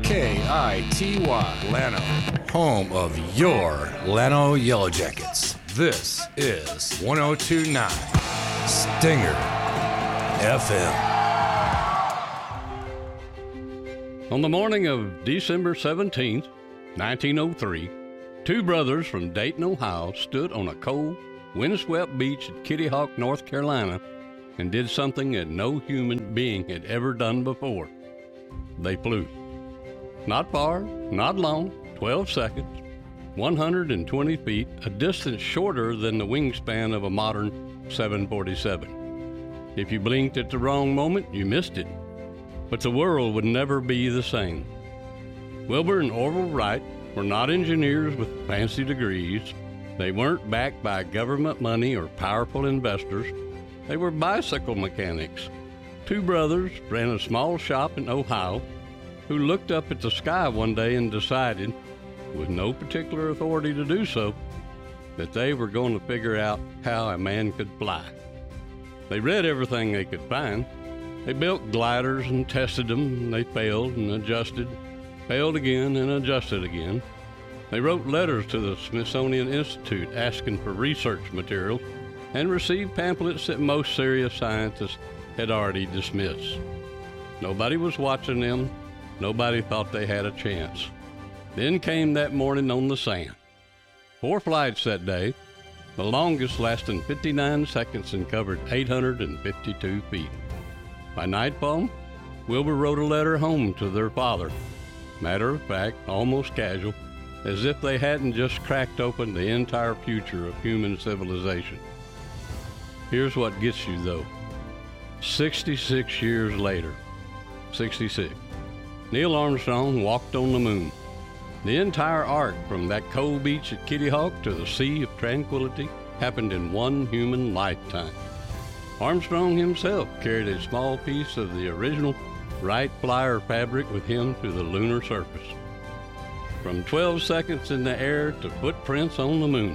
KITY, Llano, home of your Llano Yellow Jackets. This is 102.9 Stinger FM. On the morning of December 17th, 1903, two brothers from Dayton, Ohio stood on a cold, windswept beach at Kitty Hawk, North Carolina, and did something that no human being had ever done before. They flew. Not far, not long, 12 seconds, 120 feet, a distance shorter than the wingspan of a modern 747. If you blinked at the wrong moment, you missed it. But the world would never be the same. Wilbur and Orville Wright were not engineers with fancy degrees. They weren't backed by government money or powerful investors. They were bicycle mechanics. Two brothers ran a small shop in Ohio who looked up at the sky one day and decided, with no particular authority to do so, that they were going to figure out how a man could fly. They read everything they could find. They built gliders and tested them, and they failed and adjusted, failed again and adjusted again. They wrote letters to the Smithsonian Institute asking for research materials and received pamphlets that most serious scientists had already dismissed. Nobody was watching them. Nobody thought they had a chance. Then came that morning on the sand. 4 flights that day, the longest lasting 59 seconds and covered 852 feet. By nightfall, Wilbur wrote a letter home to their father. Matter of fact, almost casual, as if they hadn't just cracked open the entire future of human civilization. Here's what gets you, though. 66 years later, 66, Neil Armstrong walked on the moon. The entire arc from that cold beach at Kitty Hawk to the Sea of Tranquility happened in one human lifetime. Armstrong himself carried a small piece of the original Wright Flyer fabric with him to the lunar surface. From 12 seconds in the air to footprints on the moon,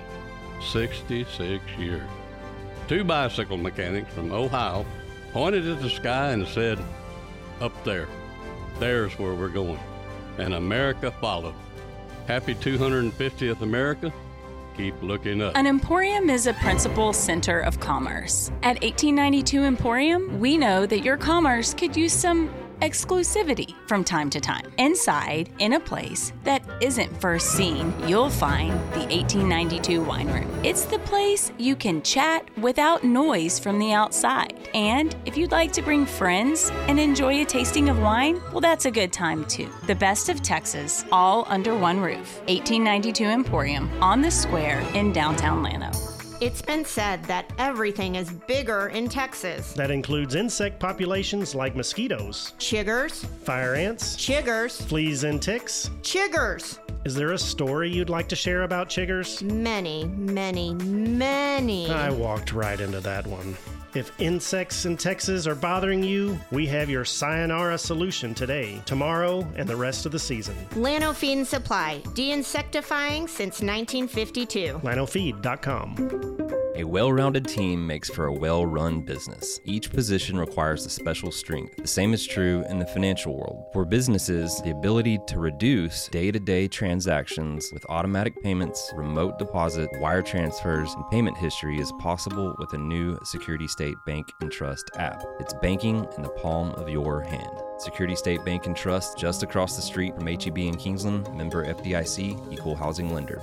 66 years. Two bicycle mechanics from Ohio pointed at the sky and said, "Up there, there's where we're going." And America followed. Happy 250th America. Keep looking up. An emporium is a principal center of commerce. At 1892 Emporium, we know that your commerce could use some exclusivity from time to time. Inside, in a place that isn't first seen, you'll find the 1892 Wine Room. It's the place you can chat without noise from the outside. And if you'd like to bring friends and enjoy a tasting of wine, well, that's a good time too. The best of Texas, all under one roof. 1892 Emporium on the square in downtown Llano. It's been said that everything is bigger in Texas. That includes insect populations like mosquitoes, Chiggers, fire ants, chiggers, fleas and ticks. chiggers. Is there a story you'd like to share about chiggers? Many, many, many. I walked right into that one. If insects in Texas are bothering you, we have your sayonara solution today, tomorrow, and the rest of the season. Llano Feed and Supply, de-insectifying since 1952. LlanoFeed.com. A well-rounded team makes for a well-run business. Each position requires a special strength. The same is true in the financial world. For businesses, the ability to reduce day-to-day transactions with automatic payments, remote deposit, wire transfers, and payment history is possible with a new Security State Bank and Trust app. It's banking in the palm of your hand. Security State Bank and Trust, just across the street from HEB in Kingsland, member FDIC, equal housing lender.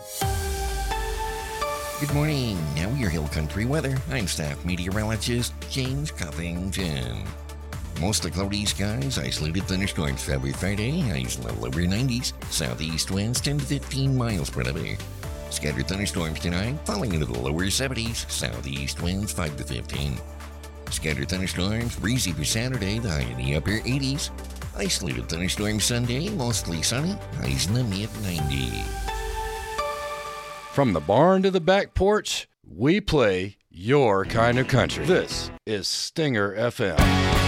Good morning. Now your Hill Country weather. I'm staff meteorologist James Covington. Mostly cloudy skies, isolated thunderstorms Friday, highs in the lower 90s, southeast winds 10 to 15 miles per hour. Scattered thunderstorms tonight, falling into the lower 70s, southeast winds 5 to 15. Scattered thunderstorms, breezy for Saturday, the high in the upper 80s. Isolated thunderstorms Sunday, mostly sunny, highs in the mid-90s. From the barn to the back porch, we play your kind of country. This is Stinger FM.